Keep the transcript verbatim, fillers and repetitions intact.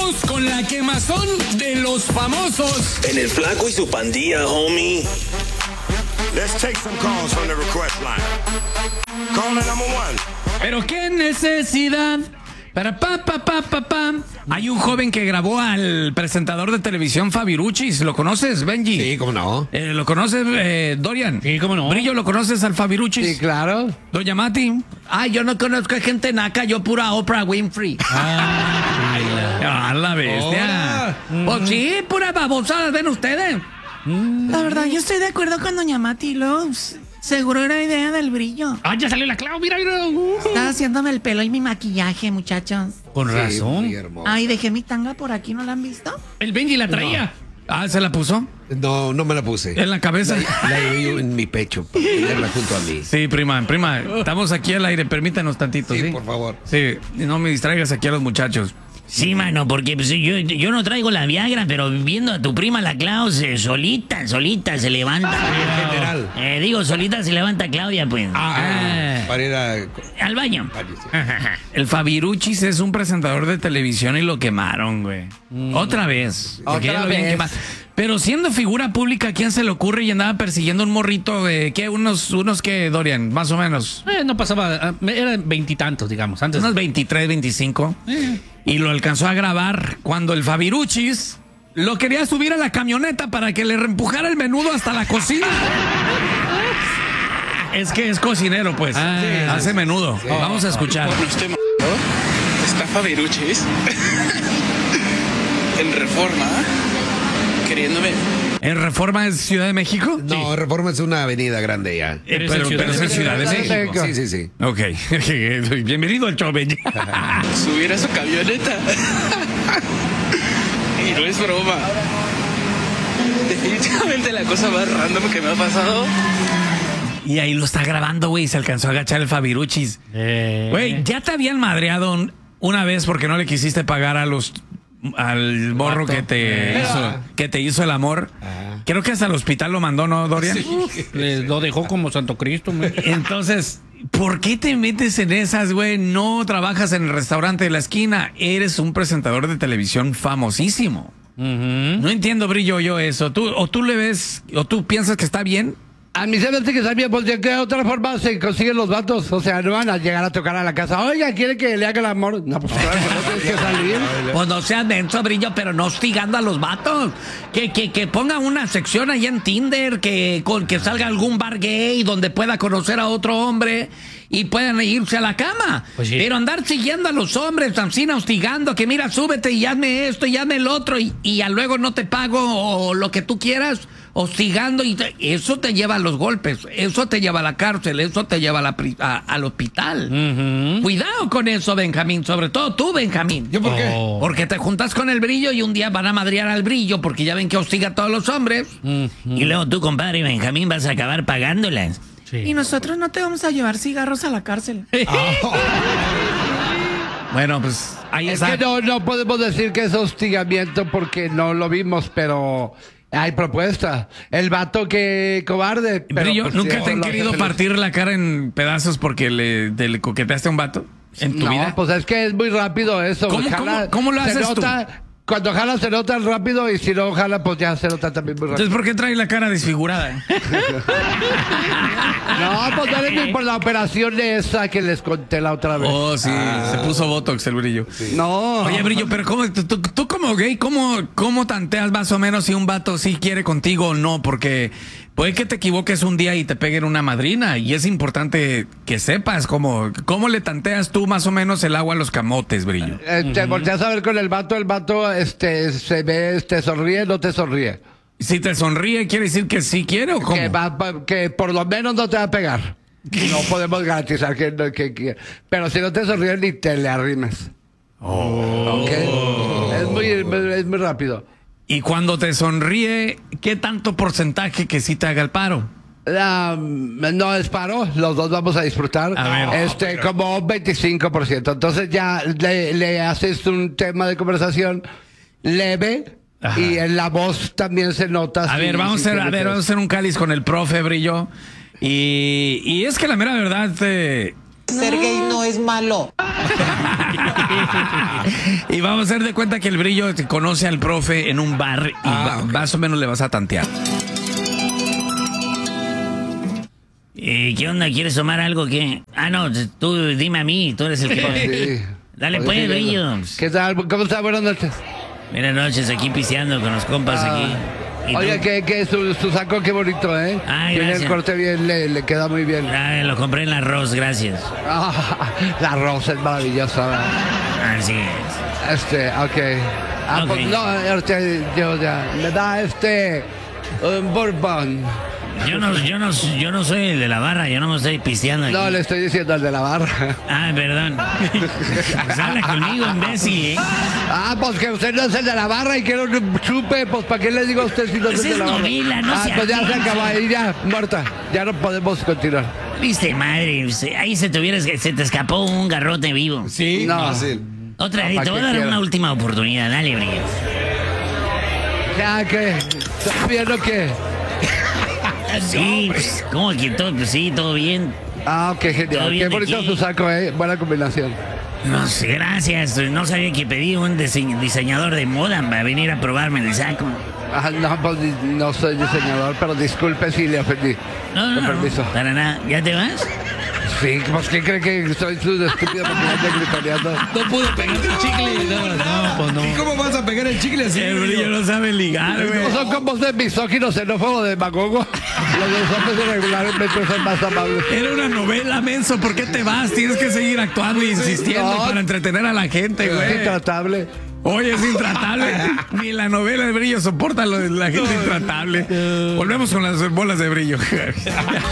Seguimos con la quemazón de los famosos. En el Flaco y su pandilla, homie. Let's take some calls from the request line. Caller number one. Pero qué necesidad. Para pa pa pa pa pa. Hay un joven que grabó al presentador de televisión Fabiruchis. ¿Lo conoces, Benji? Sí, cómo no. Eh, ¿Lo conoces, eh, Dorian? Sí, cómo no. Brillo, ¿lo conoces al Fabiruchis? Sí, claro. Doña Mati. Ay, yo no conozco a gente naca, yo pura Oprah Winfrey. Ah, la bestia. Pues sí, pura babosada, ven ustedes. La verdad, yo estoy de acuerdo con Doña Mati Loves. Seguro era idea del Brillo. Ah, ya salió la Clau, mira, mira. Estaba haciéndome el pelo y mi maquillaje, muchachos. Con razón. Sí, hermoso. Ay, dejé mi tanga por aquí, ¿no la han visto? El Benji la traía. Ah, ¿se la puso? No, no me la puse. En la cabeza. La, la llevé yo en mi pecho para tenerla junto a mí. Sí, prima, prima. Estamos aquí al aire, permítanos tantito, ¿sí? Sí, por favor. Sí, no me distraigas aquí a los muchachos. Sí, mano, porque pues, yo, yo no traigo la Viagra, pero viendo a tu prima la Claudia, solita, solita se levanta. En general. Eh, digo, solita se levanta Claudia, pues. Ah, Para ir a... Al baño. el Fabiruchis es un presentador de televisión y lo quemaron, güey. Mm. Otra vez. Porque Otra ya lo habían vez. quemado. Pero siendo figura pública, ¿a quién se le ocurre y andaba persiguiendo un morrito de qué? Unos, unos que, Dorian, más o menos. Eh, no pasaba, ah, eran veintitantos, digamos. Antes. Unos veintitrés, veinticinco. Y lo alcanzó a grabar cuando el Fabiruchis lo quería subir a la camioneta para que le empujara el menudo hasta la cocina. Es que es cocinero, pues. Ah, hace menudo. Vamos a escuchar. No estoy m***, ¿no? Está Fabiruchis en Reforma queriéndome. ¿En Reforma es Ciudad de México? No, Reforma es una avenida grande ya. Eh, Pero es pero, en Ciudad pero es en de Ciudad de México. Sí, sí, sí. Ok. Bienvenido al show, Benji. Subir a su camioneta. Y no es broma. Definitivamente la cosa más random que me ha pasado. Y ahí lo está grabando, güey, y se alcanzó a agachar el Fabiruchis. Eh. Güey, ya te habían madreado un- una vez porque no le quisiste pagar a los al morro que te hizo que te hizo el amor. Creo que hasta el hospital lo mandó, ¿no, Dorian? Les lo dejó como Santo Cristo, man. Entonces, ¿por qué te metes en esas, güey? No trabajas en el restaurante de la esquina, eres un presentador de televisión famosísimo. Ujú. No entiendo, Brillo, yo eso. ¿Tú, o tú le ves, o tú piensas que está bien? A mí se me hace que está bien, pues de qué otra forma se consiguen los vatos. O sea, no van a llegar a tocar a la casa. Oiga, ¿quiere que le haga el amor? No, pues claro, que no tienes que salir. Pues no seas denso, Brillo, pero no hostigando a los vatos. Que, que, que ponga una sección ahí en Tinder, que, con, que salga algún bar gay donde pueda conocer a otro hombre y puedan irse a la cama. Pues sí. Pero andar siguiendo a los hombres, Tancina, hostigando, que mira, súbete y hazme esto y hazme el otro y, y ya luego no te pago o lo que tú quieras, hostigando, y te- eso te lleva a los golpes, eso te lleva a la cárcel, eso te lleva a la pri- a- al hospital. Ujú. Cuidado con eso, Benjamín, sobre todo tú, Benjamín. ¿Yo por qué? Oh. Porque te juntas con el Brillo y un día van a madrear al Brillo porque ya ven que hostiga a todos los hombres. Y luego tú, compadre Benjamín, vas a acabar pagándolas. Sí. Y nosotros no te vamos a llevar cigarros a la cárcel. Bueno, pues ahí Es está. que no, no podemos decir que es hostigamiento porque no lo vimos, pero hay propuesta. El vato que cobarde. pero, Brillo, pues, ¿nunca sí, te han lo- querido se- partir la cara en pedazos porque le, te le coqueteaste a un vato en tu no, vida? pues es que es muy rápido eso. ¿Cómo- Jala- cómo- cómo lo se haces tú? nota- Cuando jala se nota rápido y si no jala, pues ya se nota también muy rápido. Entonces, ¿por qué traes la cara desfigurada? No, pues dale ni por la operación esa que les conté la otra vez. Oh, sí, se puso Botox el Brillo. No. Oye, Brillo, pero ¿cómo, tú, tú- tú como gay, ¿cómo, ¿cómo tanteas más o menos si un vato sí quiere contigo o no? Porque puede que te equivoques un día y te peguen una madrina y es importante que sepas cómo, cómo le tanteas tú más o menos el agua a los camotes, Brillo. Eh, te volteas a ver con el vato, el vato este, se ve, te sonríe, no te sonríe. Si te sonríe, ¿quiere decir que sí quiere o cómo? Que, va, pa- que por lo menos no te va a pegar. No podemos garantizar que, no- que, que- pero si no te sonríe ni te le arrimes. Oh. ¿Ok? Es muy, es muy rápido. Y cuando te sonríe, ¿qué tanto porcentaje que sí te haga el paro? Ah, no es paro, los dos vamos a disfrutar. A ver. este, como un veinticinco por ciento. Entonces ya le, le haces un tema de conversación leve. Ajá. Y en la voz también se nota. A si- ver, vamos si a hacer, a tiene ver, tres. vamos a hacer un cáliz con el profe, Brillo. Y, y es que la mera verdad, eh, Ser gay no es malo. Y vamos a hacer de cuenta que el brillo te conoce al profe en un bar y Ah, va- ok. más o menos le vas a tantear. Eh, ¿Qué onda? ¿Quieres tomar algo? ¿Qué? Ah, no, tú dime a mí, tú eres el que... Sí. Dale pues, brillo. ¿Qué tal? ¿Cómo está? Buenas noches. Buenas noches, aquí pisteando con los compas aquí. ¿Y tú? Oye, que, que su, su saco, qué bonito, ¿eh? Ay, Tiene gracias. el corte bien, le, le queda muy bien. Ah, lo compré en el arroz, gracias. Ah, la rosa es maravillosa. ¿verdad? Así es. Este, ok. Ah, Ok. pues no, este, yo ya. Me da este. Un bourbon. Yo no, yo no, yo no soy el de la barra, yo no me estoy pisteando aquí. No, le estoy diciendo al de la barra. Ah, perdón. Pues habla conmigo, imbécil, ¿eh? Ah, pues que usted no es el de la barra y quiero un chupe, pues ¿para qué le digo a usted si no es Pues el de es la barra? novela, no Ah, se pues ya se avienta. acabó ahí, ya, muerta. Ya no podemos continuar. Viste, madre, se- ahí se te, hubiera, se te escapó un garrote vivo. Sí, No. fácil. Otra No, vez, ¿pa' te voy a qué dar quiero? una última oportunidad, dale, brillo. Ya que, ¿está bien o qué? Sí, pues, ¿cómo que todo? Pues sí, todo bien. Ah, qué ¿Todo genial. bien Qué de bonito aquí? su saco, eh. Buena combinación. No sé, gracias. No sabía que pedí un dise- diseñador de moda para venir a probarme el saco. Ah, no, pues di- no soy diseñador, pero disculpe si le ofendí. No, no, Con no, permiso. para nada. ¿Ya te vas? Sí, pues ¿qué cree que soy su estúpido porque ande gritoneando? No pude pegar el chicle. No, no, pues no. ¿Y cómo vas a pegar el chicle así? El brillo no sabe ligar, güey. No son como de misóginos, xenófobos, demagogos. Los de los hombres regularmente son más amables. Era una novela, menso. ¿Por qué te vas? Tienes que seguir actuando e insistiendo No. para entretener a la gente, Es güey. intratable. Oye, es intratable. Ni la novela de brillo soporta lo de la gente intratable. Volvemos con las bolas de brillo.